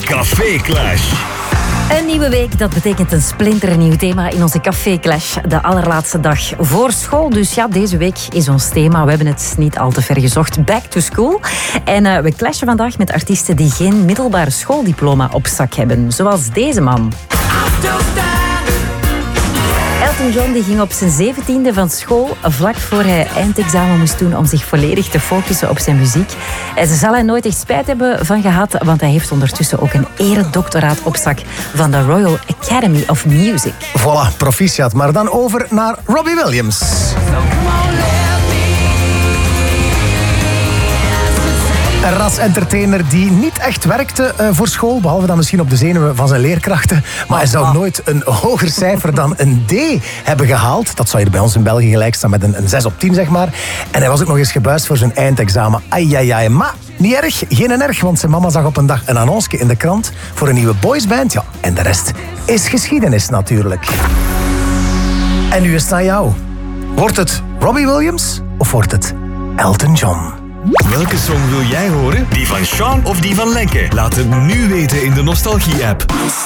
Café Clash. Een nieuwe week, dat betekent een splinternieuw thema in onze Café Clash. De allerlaatste dag voor school. Dus ja, deze week is ons thema. We hebben het niet al te ver gezocht. Back to school. En we clashen vandaag met artiesten die geen middelbare schooldiploma op zak hebben. Zoals deze man. Elton John die ging op zijn 17e van school, vlak voor hij eindexamen moest doen om zich volledig te focussen op zijn muziek. En ze zal er nooit echt spijt hebben van gehad, want hij heeft ondertussen ook een eredoctoraat op zak van de Royal Academy of Music. Voilà, proficiat. Maar dan over naar Robbie Williams. Een ras-entertainer die niet echt werkte voor school, behalve dan misschien op de zenuwen van zijn leerkrachten. Maar hij zou nooit een hoger cijfer dan een D hebben gehaald. Dat zou hier bij ons in België gelijk staan met een 6 op 10, zeg maar. En hij was ook nog eens gebuist voor zijn eindexamen. Ai. Maar niet erg, geen erg, want zijn mama zag op een dag een annonce in de krant voor een nieuwe boysband. Ja, en de rest is geschiedenis natuurlijk. En nu is het aan jou. Wordt het Robbie Williams of wordt het Elton John? Welke song wil jij horen? Die van Sean of die van Lenke? Laat het nu weten in de Nostalgie-app.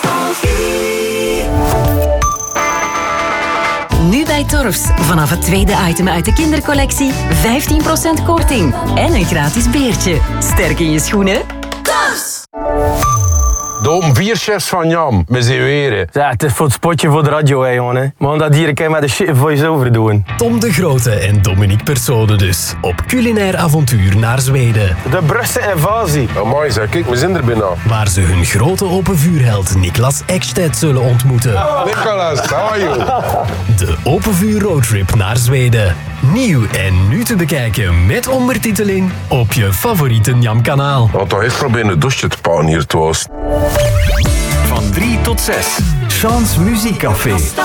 Nu bij Torfs. Vanaf het tweede item uit de kindercollectie 15% korting. En een gratis beertje. Sterk in je schoenen. Torfs! De open 4 chefs van Jam, met z'n weren. Ja, het is voor het spotje voor de radio, hè, jongen. Maar dat hier kan je met de shit voice-over doen. Tom de Grote en Dominique Persode dus. Op culinair avontuur naar Zweden. De Brusse invasie. Amai, zeg, kijk, we zijn er bijna. Waar ze hun grote open vuurheld Niklas Ekstedt zullen ontmoeten. Nicolas, how are you? De open vuur roadtrip naar Zweden. Nieuw en nu te bekijken met ondertiteling op je favoriete Njam-kanaal. Want toch even proberen een douche te pakken hier thuis. Van 3 tot 6. Sean's Muziekcafé.